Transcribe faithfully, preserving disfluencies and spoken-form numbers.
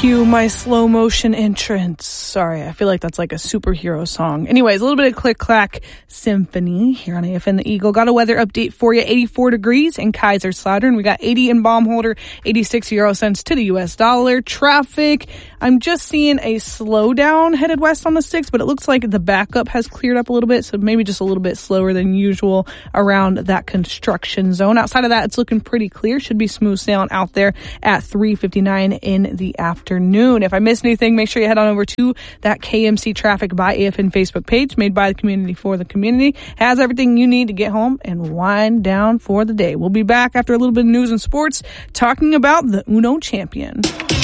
Cue my slow motion entrance. Sorry, I feel like that's like a superhero song. Anyways, a little bit of Click Clack Symphony here on A F N The Eagle. Got a weather update for you. eighty-four degrees in Kaiserslautern. We got eighty in Baumholder, eighty-six euro cents to the U S dollar. Traffic, I'm just seeing a slowdown headed west on the six, but it looks like the backup has cleared up a little bit, so maybe just a little bit slower than usual around that construction zone. Outside of that, it's looking pretty clear. Should be smooth sailing out there at three fifty-nine in the afternoon. If I missed anything, make sure you head on over to that K M C Traffic by A F N Facebook page, made by the community for the community. Has everything you need to get home and wind down for the day. We'll be back after a little bit of news and sports talking about the Uno champion.